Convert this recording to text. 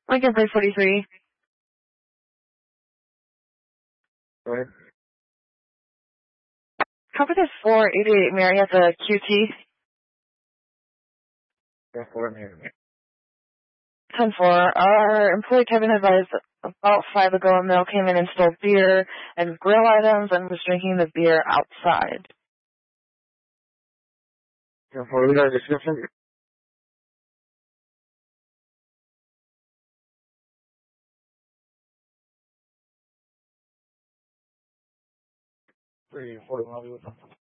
Lincoln 343. Go ahead. Cover this 488 Mary at the QT. Go for it, Mary. 10-4. Our employee Kevin advised about 5 ago a male came in and stole beer and grill items and was drinking the beer outside. Go for it. We got a description. 341, I'll be with them.